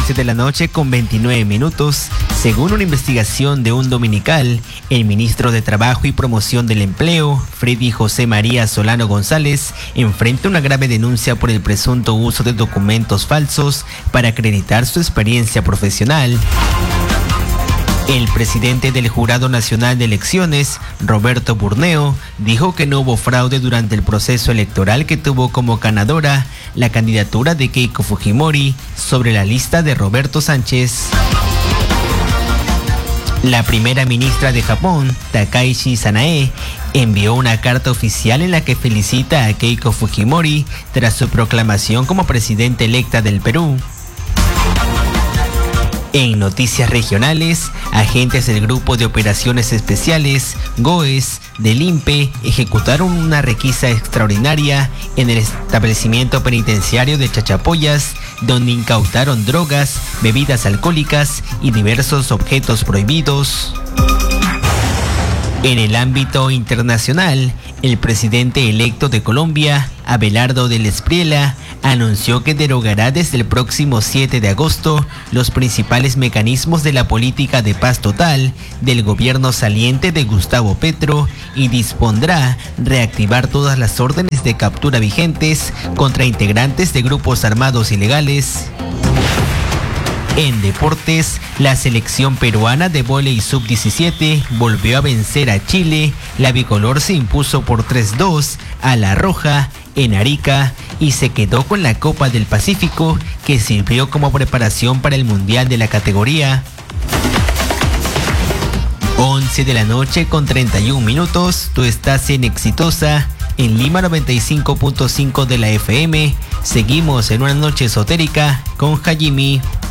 11 de la noche con 29 minutos. Según una investigación de un dominical, el ministro de Trabajo y Promoción del Empleo, Freddy José María Solano González, enfrenta una grave denuncia por el presunto uso de documentos falsos para acreditar su experiencia profesional. El presidente del Jurado Nacional de Elecciones, Roberto Burneo, dijo que no hubo fraude durante el proceso electoral que tuvo como ganadora la candidatura de Keiko Fujimori sobre la lista de Roberto Sánchez. La primera ministra de Japón, Takaichi Sanae, envió una carta oficial en la que felicita a Keiko Fujimori tras su proclamación como presidenta electa del Perú. En noticias regionales, agentes del Grupo de Operaciones Especiales, GOES, del INPE, ejecutaron una requisa extraordinaria en el establecimiento penitenciario de Chachapoyas, donde incautaron drogas, bebidas alcohólicas y diversos objetos prohibidos. En el ámbito internacional, el presidente electo de Colombia, Abelardo del Espriella, anunció que derogará desde el próximo 7 de agosto los principales mecanismos de la política de paz total del gobierno saliente de Gustavo Petro y dispondrá reactivar todas las órdenes de captura vigentes contra integrantes de grupos armados ilegales. En deportes, la selección peruana de vóley sub-17 volvió a vencer a Chile. La bicolor se impuso por 3-2 a la Roja en Arica y se quedó con la Copa del Pacífico, que sirvió como preparación para el Mundial de la categoría. 11 de la noche con 31 minutos. Tú estás en Exitosa, en Lima 95.5 de la FM. Seguimos en una noche esotérica con Hajimi.